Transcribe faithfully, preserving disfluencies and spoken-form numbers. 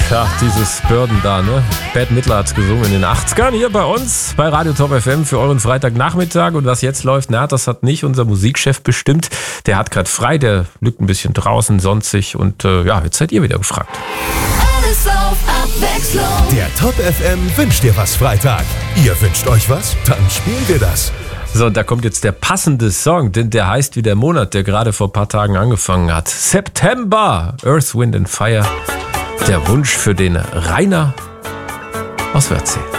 Ja, dieses Burden da, ne? Bette Midler hat's gesungen in den achtzigern hier bei uns, bei Radio Top F M für euren Freitagnachmittag. Und was jetzt läuft, na, das hat nicht unser Musikchef bestimmt. Der hat gerade frei, der liegt ein bisschen draußen, sonstig. Und äh, ja, jetzt seid ihr wieder gefragt. Alles auf Abwechslung. Der Top F M wünscht dir was Freitag. Ihr wünscht euch was? Dann spielen wir das. So, und da kommt jetzt der passende Song, denn der heißt wie der Monat, der gerade vor ein paar Tagen angefangen hat. September, Earth, Wind and Fire. Der Wunsch für den Rainer aus Wörthsee.